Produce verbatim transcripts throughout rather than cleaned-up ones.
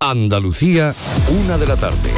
Andalucía, una de la tarde.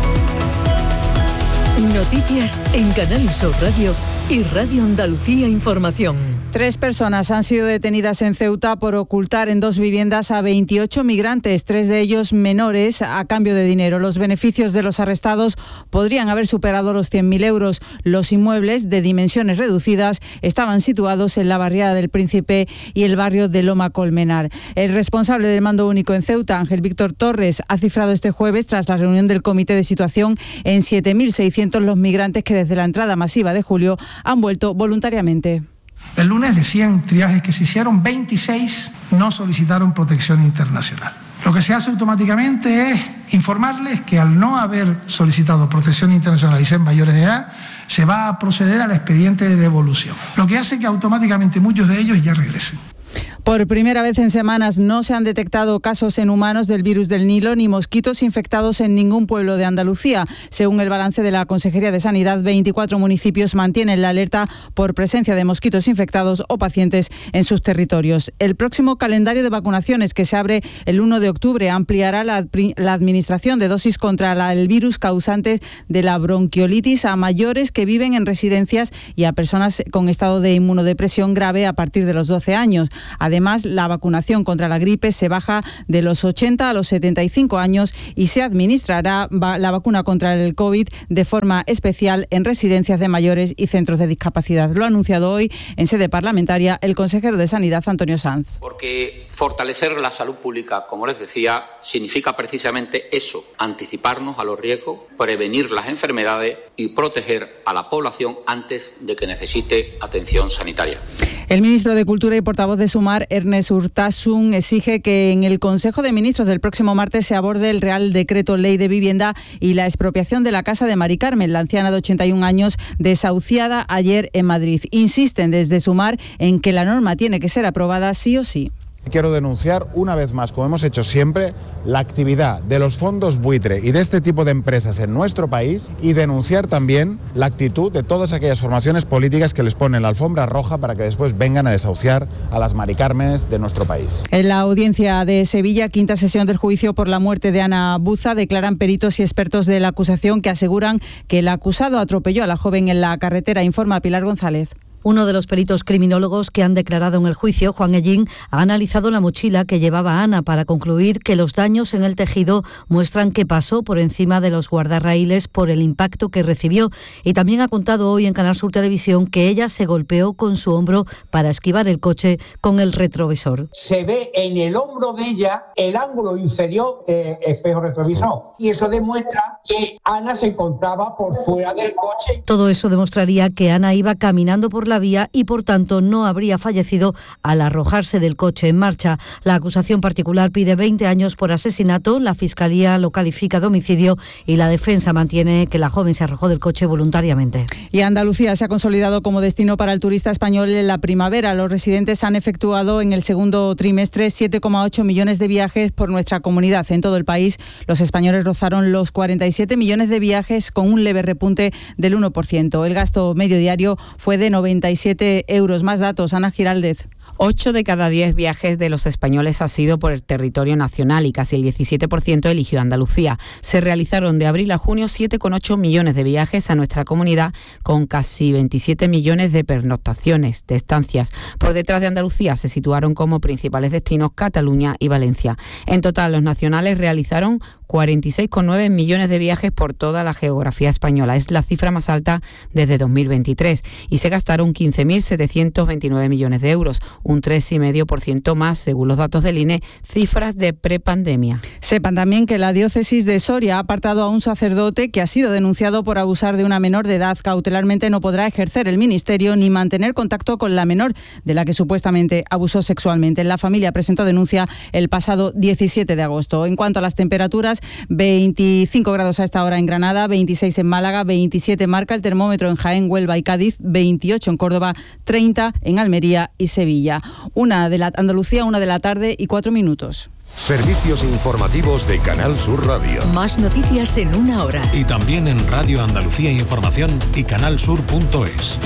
Noticias en Canal Sur Radio y Radio Andalucía Información. Tres personas han sido detenidas en Ceuta por ocultar en dos viviendas a veintiocho migrantes, tres de ellos menores, a cambio de dinero. Los beneficios de los arrestados podrían haber superado los cien mil euros. Los inmuebles, de dimensiones reducidas, estaban situados en la barriada del Príncipe y el barrio de Loma Colmenar. El responsable del Mando Único en Ceuta, Ángel Víctor Torres, ha cifrado este jueves, tras la reunión del Comité de Situación, en siete mil seiscientos los migrantes que desde la entrada masiva de julio han vuelto voluntariamente. El lunes, de cien triajes que se hicieron, veintiséis no solicitaron protección internacional. Lo que se hace automáticamente es informarles que al no haber solicitado protección internacional y ser mayores de edad, se va a proceder al expediente de devolución, lo que hace que automáticamente muchos de ellos ya regresen. Por primera vez en semanas no se han detectado casos en humanos del virus del Nilo ni mosquitos infectados en ningún pueblo de Andalucía. Según el balance de la Consejería de Sanidad, veinticuatro municipios mantienen la alerta por presencia de mosquitos infectados o pacientes en sus territorios. El próximo calendario de vacunaciones, que se abre el uno de octubre, ampliará la, la administración de dosis contra la, el virus causante de la bronquiolitis a mayores que viven en residencias y a personas con estado de inmunodepresión grave a partir de los doce años. Además, la vacunación contra la gripe se baja de los ochenta a los setenta y cinco años y se administrará la vacuna contra el COVID de forma especial en residencias de mayores y centros de discapacidad. Lo ha anunciado hoy en sede parlamentaria el consejero de Sanidad, Antonio Sanz. Porque fortalecer la salud pública, como les decía, significa precisamente eso: anticiparnos a los riesgos, prevenir las enfermedades y proteger a la población antes de que necesite atención sanitaria. El ministro de Cultura y portavoz de Sumar, Ernest Urtasun, exige que en el Consejo de Ministros del próximo martes se aborde el Real Decreto Ley de Vivienda y la expropiación de la casa de Mari Carmen, la anciana de ochenta y un años, desahuciada ayer en Madrid. Insisten desde Sumar en que la norma tiene que ser aprobada sí o sí. Quiero denunciar una vez más, como hemos hecho siempre, la actividad de los fondos buitre y de este tipo de empresas en nuestro país, y denunciar también la actitud de todas aquellas formaciones políticas que les ponen la alfombra roja para que después vengan a desahuciar a las Mari Carmenes de nuestro país. En la audiencia de Sevilla, quinta sesión del juicio por la muerte de Ana Buza, declaran peritos y expertos de la acusación que aseguran que el acusado atropelló a la joven en la carretera, informa Pilar González. Uno de los peritos criminólogos que han declarado en el juicio, Juan Ellín, ha analizado la mochila que llevaba Ana para concluir que los daños en el tejido muestran que pasó por encima de los guardarraíles por el impacto que recibió. Y también ha contado hoy en Canal Sur Televisión que ella se golpeó con su hombro para esquivar el coche con el retrovisor. Se ve en el hombro de ella el ángulo inferior eh, espejo retrovisor. Y eso demuestra que Ana se encontraba por fuera del coche. Todo eso demostraría que Ana iba caminando por la vía y por tanto no habría fallecido al arrojarse del coche en marcha. La acusación particular pide veinte años por asesinato, la Fiscalía lo califica de homicidio y la defensa mantiene que la joven se arrojó del coche voluntariamente. Y Andalucía se ha consolidado como destino para el turista español en la primavera. Los residentes han efectuado en el segundo trimestre siete coma ocho millones de viajes por nuestra comunidad. En todo el país, los españoles rozaron los cuarenta y siete millones de viajes con un leve repunte del uno por ciento. El gasto medio diario fue de noventa y siete euros. Más datos, Ana Giraldez. Ocho de cada diez viajes de los españoles ha sido por el territorio nacional y casi el diecisiete por ciento eligió Andalucía. Se realizaron de abril a junio siete coma ocho millones de viajes a nuestra comunidad, con casi veintisiete millones de pernoctaciones, de estancias. Por detrás de Andalucía se situaron como principales destinos Cataluña y Valencia. En total, los nacionales realizaron cuarenta y seis coma nueve millones de viajes por toda la geografía española. Es la cifra más alta desde dos mil veintitrés y se gastaron quince mil setecientos veintinueve millones de euros, un tres coma cinco por ciento más según los datos del I N E, cifras de prepandemia. Sepan también que la diócesis de Soria ha apartado a un sacerdote que ha sido denunciado por abusar de una menor de edad. Cautelarmente no podrá ejercer el ministerio ni mantener contacto con la menor de la que supuestamente abusó sexualmente. La familia presentó denuncia el pasado diecisiete de agosto. En cuanto a las temperaturas, veinticinco grados a esta hora en Granada, veintiséis en Málaga, veintisiete marca el termómetro en Jaén, Huelva y Cádiz, veintiocho en Córdoba, treinta en Almería y Sevilla. Una de la Andalucía, una de la tarde y cuatro minutos. Servicios informativos de Canal Sur Radio. Más noticias en una hora. Y también en Radio Andalucía Información y canalsur punto es.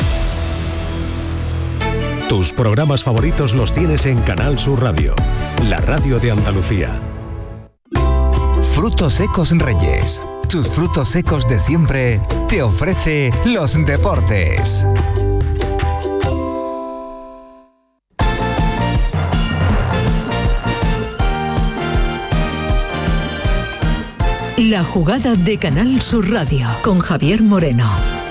Tus programas favoritos los tienes en Canal Sur Radio, la radio de Andalucía. Frutos Secos Reyes. Tus frutos secos de siempre te ofrece los deportes. La jugada de Canal Sur Radio con Javier Moreno.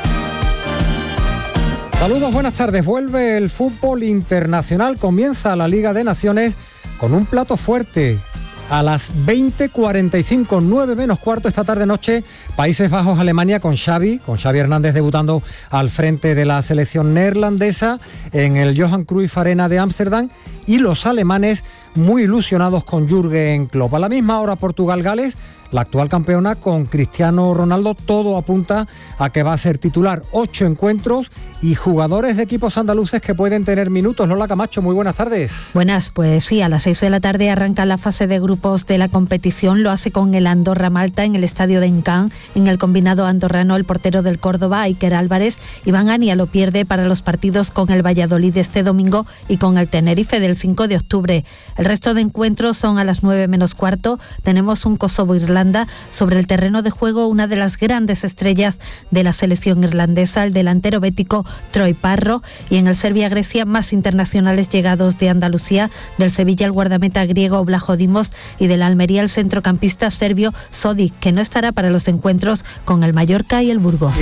Saludos, buenas tardes. Vuelve el fútbol internacional. Comienza la Liga de Naciones con un plato fuerte. A las veinte cuarenta y cinco, nueve menos cuarto esta tarde-noche, Países Bajos, Alemania, con Xavi, con Xavi Hernández debutando al frente de la selección neerlandesa en el Johan Cruyff Arena de Ámsterdam, y los alemanes muy ilusionados con Jürgen Klopp. A la misma hora Portugal-Gales, la actual campeona con Cristiano Ronaldo. Todo apunta a que va a ser titular. Ocho encuentros y jugadores de equipos andaluces que pueden tener minutos. Lola Camacho, muy buenas tardes. Buenas, pues sí, a las seis de la tarde arranca la fase de grupos de la competición. Lo hace con el Andorra-Malta en el estadio de Encán. En el combinado andorrano, el portero del Córdoba, Iker Álvarez, Iván Ania lo pierde para los partidos con el Valladolid este domingo y con el Tenerife del cinco de octubre. El resto de encuentros son a las nueve menos cuarto. Tenemos un Kosovo-Irlanda. Sobre el terreno de juego, una de las grandes estrellas de la selección irlandesa, el delantero bético Troy Parro, y en el Serbia-Grecia, más internacionales llegados de Andalucía, del Sevilla el guardameta griego Vlaho Dimos y de la Almería el centrocampista serbio Sodic, que no estará para los encuentros con el Mallorca y el Burgos.